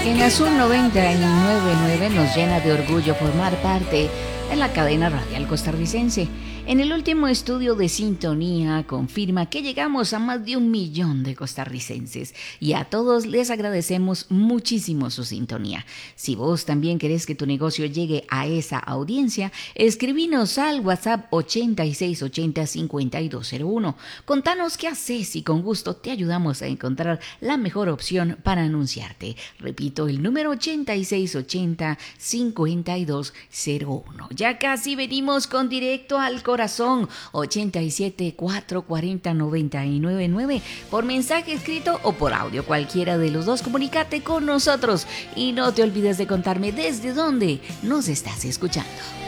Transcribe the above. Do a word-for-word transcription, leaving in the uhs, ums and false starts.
En Azul noventa y nueve punto nueve nos llena de orgullo formar parte de la cadena radial costarricense. En el último estudio de sintonía confirma que llegamos a más de un millón de costarricenses y a todos les agradecemos muchísimo su sintonía. Si vos también querés que tu negocio llegue a esa audiencia, escribinos al WhatsApp ochenta y seis ochenta cincuenta y dos cero uno. Contanos qué haces y con gusto te ayudamos a encontrar la mejor opción para anunciarte. Repito, el número ochenta y seis ochenta cincuenta y dos cero uno. Ya casi venimos con directo al corazón. ochenta y siete cuatrocientos cuarenta noventa y nueve nueve por mensaje escrito o por audio, cualquiera de los dos. Comunícate con nosotros y no te olvides de contarme desde dónde nos estás escuchando.